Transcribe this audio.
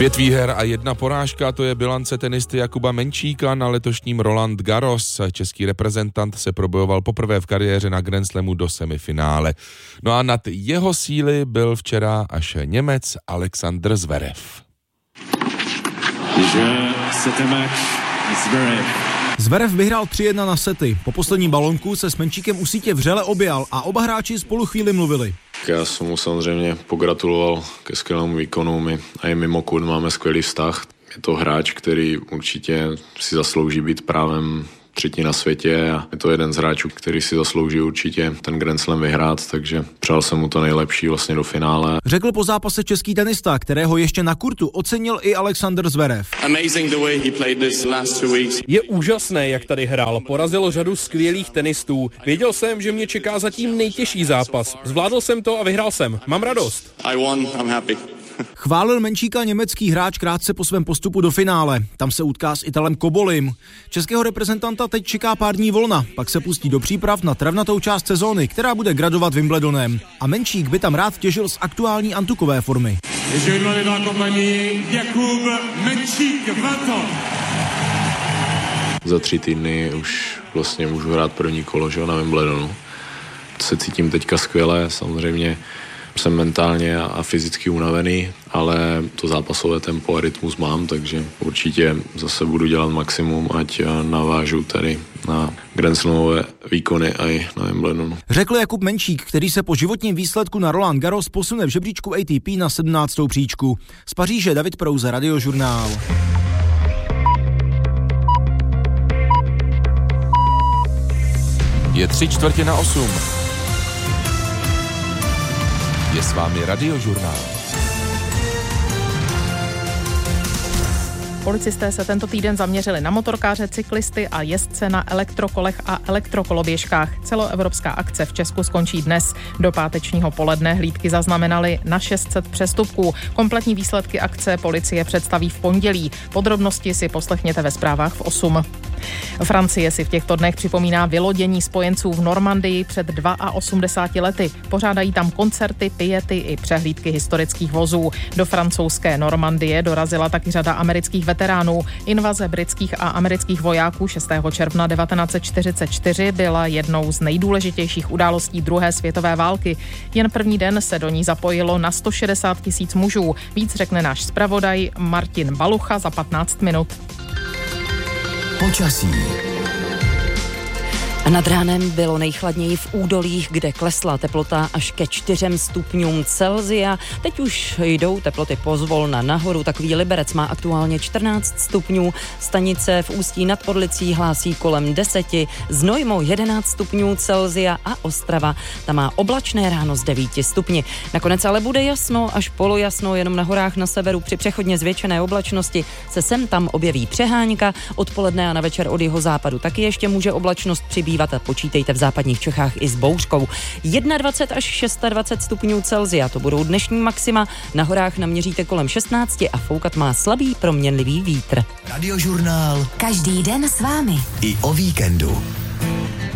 5 výher a 1 porážka, to je bilance tenisty Jakuba Menčíka na letošním Roland Garros. Český reprezentant se probojoval poprvé v kariéře na Grand Slamu do semifinále. No a nad jeho síly byl včera až Němec Alexander Zverev. Zverev vyhrál 3-1 na sety. Po posledním balonku se s Menčíkem u sítě vřele objal a oba hráči spolu chvíli mluvili. Já jsem mu samozřejmě pogratuloval ke skvělému výkonu. My a i mimo kurt máme skvělý vztah. Je to hráč, který určitě si zaslouží být právem 3. na světě a je to jeden z hráčů, který si zaslouží určitě ten Grand Slam vyhrát, takže přál jsem mu to nejlepší vlastně do finále. Řekl po zápase český tenista, kterého ještě na kurtu ocenil i Alexander Zverev. Je úžasné, jak tady hrál. Porazil řadu skvělých tenistů. Věděl jsem, že mě čeká zatím nejtěžší zápas. Zvládl jsem to a vyhrál jsem. Mám radost. Chválil Menčíka německý hráč krátce po svém postupu do finále. Tam se utká s Italem Cobolim. Českého reprezentanta teď čeká pár dní volna, pak se pustí do příprav na travnatou část sezóny, která bude gradovat Wimbledonem. A Menčík by tam rád těžil z aktuální antukové formy. Za 3 týdny už vlastně můžu hrát první kolo, že, na Wimbledonu. Se cítím teďka skvěle, samozřejmě jsem mentálně a fyzicky unavený, ale to zápasové tempo a rytmus mám, takže určitě zase budu dělat maximum, ať navážu tady na Grand Slamové výkony a i na Wimbledonu. Řekl Jakub Menčík, který se po životním výsledku na Roland Garros posune v žebříčku ATP na 17. příčku. Z Paříže David Prouze, Radiožurnál. Je 7:45. Je s vámi Radiožurnál. Policisté se tento týden zaměřili na motorkáře, cyklisty a jezdce na elektrokolech a elektrokoloběžkách. Celoevropská akce v Česku skončí dnes. Do pátečního poledne hlídky zaznamenaly na 600 přestupků. Kompletní výsledky akce policie představí v pondělí. Podrobnosti si poslechněte ve zprávách v 8. Francie si v těchto dnech připomíná vylodění spojenců v Normandii před 82 lety. Pořádají tam koncerty, piety i přehlídky historických vozů. Do francouzské Normandie dorazila taky řada amerických veteránů. Invaze britských a amerických vojáků 6. června 1944 byla jednou z nejdůležitějších událostí druhé světové války. Jen první den se do ní zapojilo na 160 000 mužů. Víc řekne náš zpravodaj Martin Balucha za 15 minut. Počasí. A nad ránem bylo nejchladněji v údolích, kde klesla teplota až ke 4 stupňům Celsia. Teď už jdou teploty pozvolna nahoru. Takový Liberec má aktuálně 14 stupňů. Stanice v Ústí nad Orlicí hlásí kolem 10. Znojmo 11 stupňů Celsia a Ostrava. Ta má oblačné ráno z 9 stupni. Nakonec ale bude jasno až polojasno, jenom na horách na severu při přechodně zvětšené oblačnosti se sem tam objeví přehánka. Odpoledne a na večer od jihozápadu taky ještě může oblačnost přibývat a počítejte v západních Čechách i s bouřkou. 21 až 26 stupňů Celsia, to budou dnešní maxima. Na horách naměříte kolem 16 a foukat má slabý proměnlivý vítr. Radiožurnál. Každý den s vámi. I o víkendu.